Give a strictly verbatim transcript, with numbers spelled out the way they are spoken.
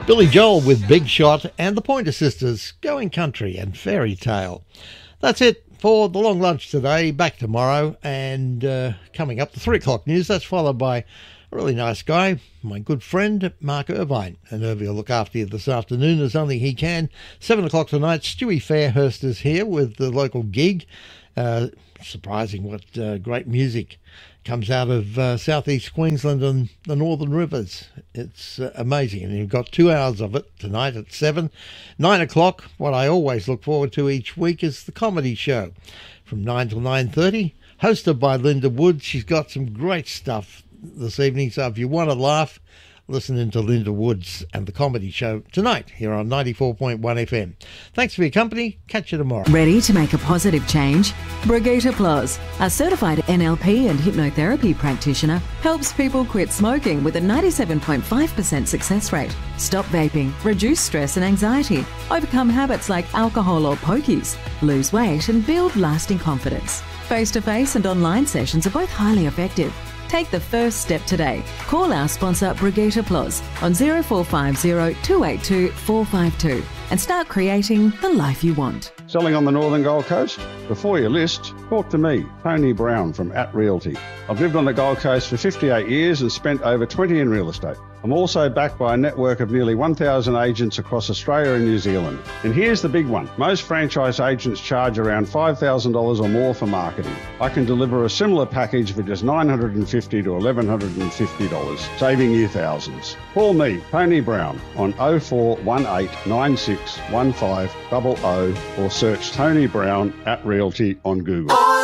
Billy Joel with Big Shot and the Pointer Sisters, Going Country and Fairy Tale. That's it for the long lunch today. Back tomorrow, and uh, coming up the three o'clock news. That's followed by a really nice guy, my good friend Mark Irvine. And Irvine will look after you this afternoon as only he can. Seven o'clock tonight, Stewie Fairhurst is here with the local gig. Uh, surprising what uh, great music comes out of uh, southeast Queensland and the Northern Rivers. It's uh, amazing. And you've got two hours of it tonight at seven. Nine o'clock, what I always look forward to each week is the comedy show from nine till nine thirty, hosted by Linda Wood. She's got some great stuff this evening, so if you want to laugh, listening to Linda Woods and the comedy show tonight here on ninety-four point one F M. Thanks for your company. Catch you tomorrow. Ready to make a positive change? Brigitte Ploz, a certified N L P and hypnotherapy practitioner, helps people quit smoking with a ninety-seven point five percent success rate, stop vaping, reduce stress and anxiety, overcome habits like alcohol or pokies, lose weight and build lasting confidence. Face-to-face and online sessions are both highly effective. Take the first step today. Call our sponsor Brigitte Ploz on zero four five zero, two eight two, four five two and start creating the life you want. Selling on the Northern Gold Coast? Before you list, talk to me, Tony Brown from At Realty. I've lived on the Gold Coast for fifty-eight years and spent over twenty in real estate. I'm also backed by a network of nearly one thousand agents across Australia and New Zealand. And here's the big one. Most franchise agents charge around five thousand dollars or more for marketing. I can deliver a similar package for just nine hundred fifty dollars to eleven hundred fifty dollars, saving you thousands. Call me, Tony Brown, on oh four one eight, nine six one five, zero zero zero or search Tony Brown at Realty on Google.